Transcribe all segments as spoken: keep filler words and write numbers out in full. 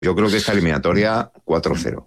Yo creo que esta eliminatoria cuatro cero.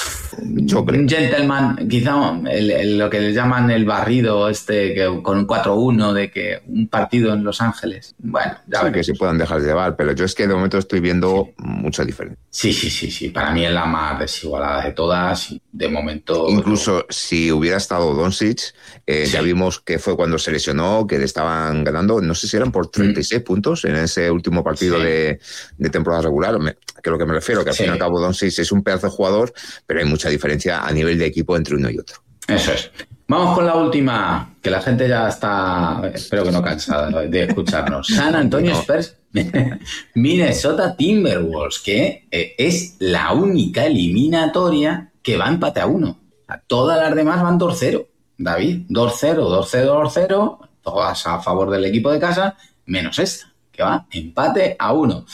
Yo creo. Un gentleman, quizá el, el, lo que le llaman el barrido este que, con un cuatro uno de que un partido en Los Ángeles. Bueno, ya sí, veremos. que se puedan dejar llevar, pero yo es que de momento estoy viendo sí. mucha diferencia. Sí, sí, sí, sí. Para mí es la más desigualada de todas y de momento... Incluso yo... si hubiera estado Doncic, eh, sí. ya vimos que fue cuando se lesionó, que le estaban ganando, no sé si eran por treinta y seis mm. puntos en ese último partido sí. de, de temporada regular, me, que es lo que me refiero, que al sí. fin y al cabo Doncic es un pedazo de jugador, pero hay mucha diferencia a nivel de equipo entre uno y otro. Eso es. Vamos con la última, que la gente ya está, espero que no cansada de escucharnos. San Antonio no. Spurs, Minnesota Timberwolves, que eh, es la única eliminatoria que va empate a uno. O sea, todas las demás van dos cero. David, dos cero, dos cero, dos cero, todas a favor del equipo de casa, menos esta, que va empate a uno.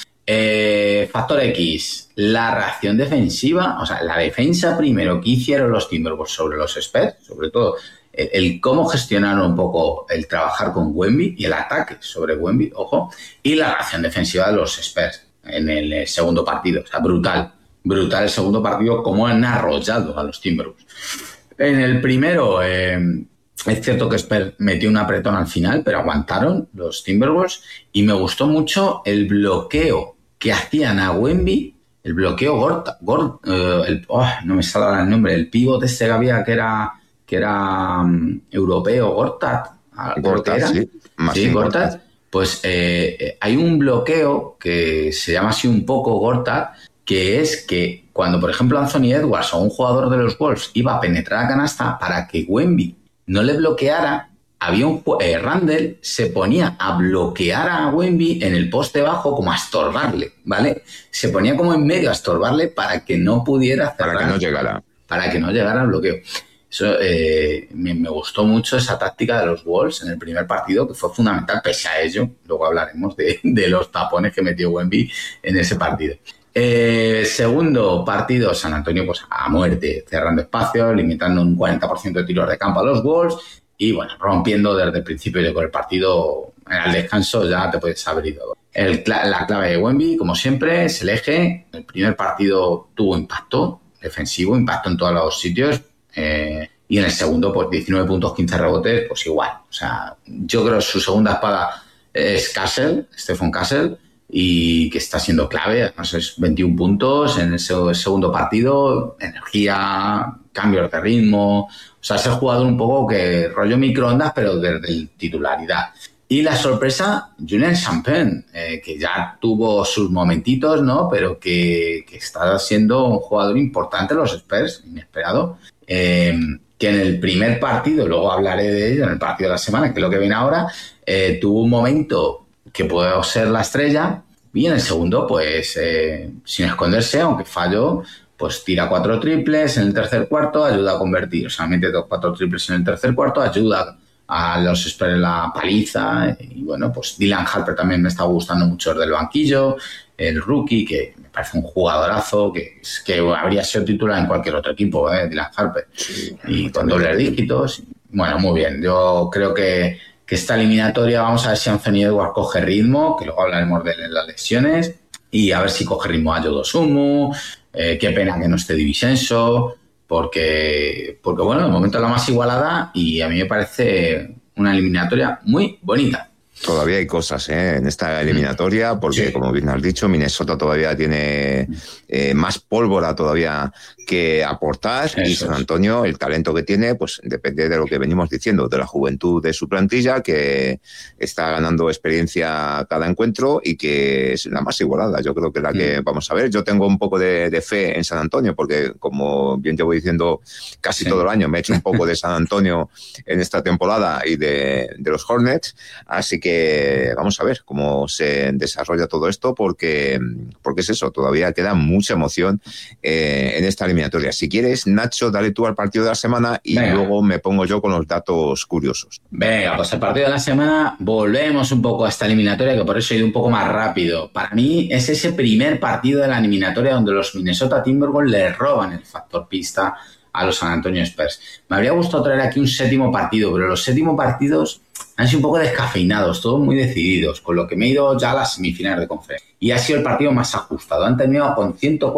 Eh, factor X, la reacción defensiva, o sea, la defensa primero que hicieron los Timberwolves sobre los Spurs, sobre todo el, el cómo gestionaron un poco el trabajar con Wemby y el ataque sobre Wemby, ojo, y la reacción defensiva de los Spurs en el segundo partido, o sea, brutal, brutal el segundo partido, cómo han arrollado a los Timberwolves. En el primero, eh, es cierto que Spurs metió un apretón al final, pero aguantaron los Timberwolves y me gustó mucho el bloqueo que hacían a Wemby, el bloqueo Gortat, Gort, uh, el, oh, no me sale ahora el nombre, el pívot este que había que era, que era um, europeo, Gortat. Gortat, era. sí. Más sí, Gortat. Gortat. Pues eh, hay un bloqueo que se llama así un poco Gortat, que es que cuando, por ejemplo, Anthony Edwards o un jugador de los Wolves iba a penetrar a canasta para que Wemby no le bloqueara, había un eh, Randle se ponía a bloquear a Wemby en el poste bajo como a estorbarle, ¿vale? Se ponía como en medio a estorbarle para que no pudiera cerrar, para que no llegara. Para que no llegara al bloqueo. Eso eh, me, me gustó mucho esa táctica de los Wolves en el primer partido, que fue fundamental pese a ello. Luego hablaremos de, de los tapones que metió Wemby en ese partido. Eh, segundo partido, San Antonio pues a muerte, cerrando espacios, limitando un cuarenta por ciento de tiros de campo a los Wolves y bueno, rompiendo desde el principio de con el partido al descanso ya te puedes haber ido. El, la clave de Wemby, como siempre, es el eje. El primer partido tuvo impacto defensivo, impacto en todos los sitios eh, y en el segundo pues diecinueve puntos, quince rebotes, pues igual. O sea, yo creo que su segunda espada es Castle, Stephen Castle, y que está siendo clave, además es veintiún puntos en ese segundo partido, energía, cambios de ritmo, o sea, es el jugador un poco que rollo microondas, pero desde titularidad. Y la sorpresa, Julien Champagne, eh, que ya tuvo sus momentitos, ¿no? Pero que, que está siendo un jugador importante en los Spurs, inesperado, eh, que en el primer partido, luego hablaré de ello, en el partido de la semana, que es lo que viene ahora, eh, tuvo un momento que puede ser la estrella, y en el segundo, pues, eh, sin esconderse, aunque falló, pues tira cuatro triples en el tercer cuarto, ayuda a convertir, o sea, mete dos, cuatro triples en el tercer cuarto, ayuda a los Spurs en la paliza, y bueno, pues Dylan Harper también me está gustando mucho desde el banquillo, el rookie, que me parece un jugadorazo, que, que habría sido titular en cualquier otro equipo, eh, Dylan Harper, sí, y con dobles dígitos, bueno, muy bien, yo creo que que esta eliminatoria, vamos a ver si Anthony Edwards coge ritmo, que luego hablaremos de las lesiones, y a ver si coge ritmo Ayo Dosunmu, eh, qué pena que no esté DiVincenzo, porque, porque bueno, de momento es la más igualada y a mí me parece una eliminatoria muy bonita. Todavía hay cosas ¿eh? en esta eliminatoria, porque sí. como bien has dicho, Minnesota todavía tiene eh, más pólvora todavía que aportar. Eso y San Antonio, el talento que tiene, pues depende de lo que venimos diciendo, de la juventud de su plantilla, que está ganando experiencia cada encuentro y que es la más igualada. Yo creo que es la que mm. vamos a ver. Yo tengo un poco de, de fe en San Antonio, porque como bien llevo diciendo casi sí. todo el año, me he hecho un poco de San Antonio en esta temporada y de, de los Hornets, así que vamos a ver cómo se desarrolla todo esto, porque, porque es eso, todavía queda mucha emoción eh, en esta eliminatoria. Si quieres, Nacho, dale tú al partido de la semana y Venga. luego me pongo yo con los datos curiosos. Venga, pues el partido de la semana, volvemos un poco a esta eliminatoria, que por eso he ido un poco más rápido. Para mí es ese primer partido de la eliminatoria donde los Minnesota Timberwolves le roban el factor pista a los San Antonio Spurs. Me habría gustado traer aquí un séptimo partido, pero los séptimos partidos han sido un poco descafeinados, todos muy decididos, con lo que me he ido ya a las semifinales de conferencia. Y ha sido el partido más ajustado. Han terminado con ciento cuatro